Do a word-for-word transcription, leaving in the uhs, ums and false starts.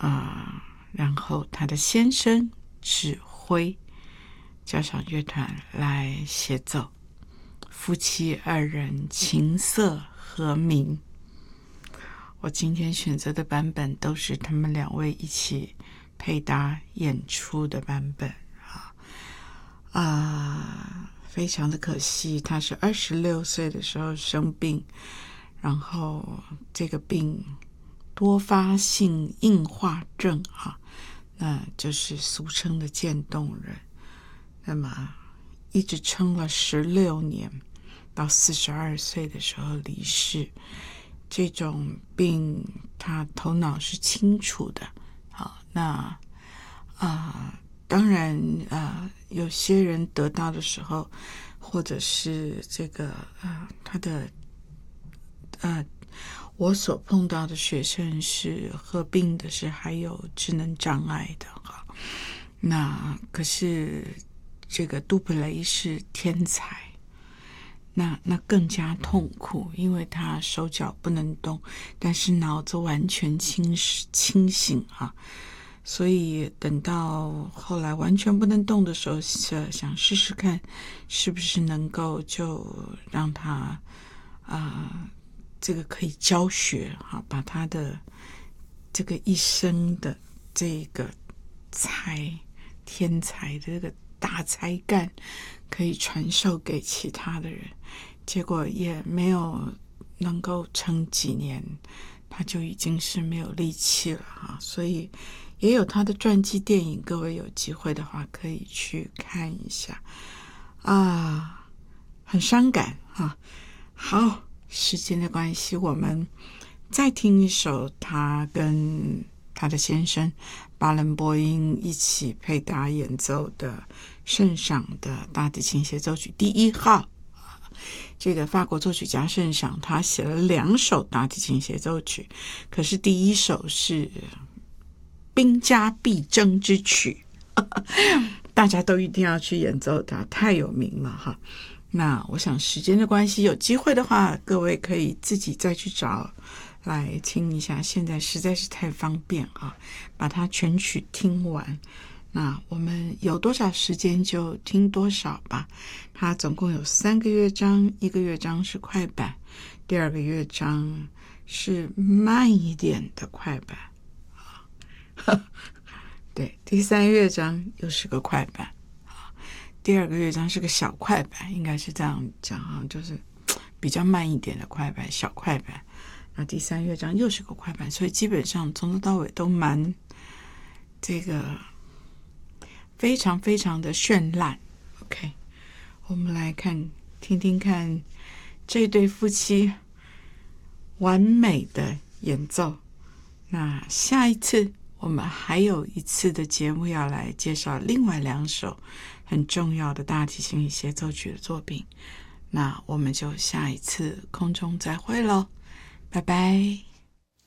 呃，然后他的先生指挥交响乐团来协奏，夫妻二人琴瑟和鸣。我今天选择的版本都是他们两位一起配搭演出的版本啊啊，非常的可惜，他是二十六岁的时候生病，然后这个病多发性硬化症啊，那就是俗称的渐冻人。那么一直撑了十六年，到四十二岁的时候离世。这种病，他头脑是清楚的，好，那啊、呃，当然啊、呃，有些人得到的时候，或者是这个呃，他的呃，我所碰到的学生是合并的是还有智能障碍的哈。那可是这个杜普雷是天才。那那更加痛苦，因为他手脚不能动，但是脑子完全清清醒啊，所以等到后来完全不能动的时候，想试试看是不是能够就让他啊、呃、这个可以教学啊，把他的这个一生的这个才天才的这个大才干可以传授给其他的人，结果也没有能够撑几年，他就已经是没有力气了哈。所以也有他的传记电影，各位有机会的话可以去看一下啊，很伤感哈。好，时间的关系，我们再听一首他跟他的先生巴伦波因一起配搭演奏的圣赏的大提琴协奏曲第一号。这个法国作曲家圣赏他写了两首大提琴协奏曲，可是第一首是兵家必争之曲大家都一定要去演奏它，太有名了哈。那我想时间的关系，有机会的话各位可以自己再去找来听一下，现在实在是太方便啊，把它全曲听完。那我们有多少时间就听多少吧。它总共有三个乐章，一个乐章是快板，第二个乐章是慢一点的快板对，第三乐章又是个快板，第二个乐章是个小快板，应该是这样讲啊，就是比较慢一点的快板，小快板。那第三乐章又是个快板，所以基本上从头到尾都蛮这个非常非常的绚烂。 OK， 我们来看听听看这对夫妻完美的演奏。那下一次我们还有一次的节目要来介绍另外两首很重要的大提琴协奏曲的作品，那我们就下一次空中再会咯，拜拜。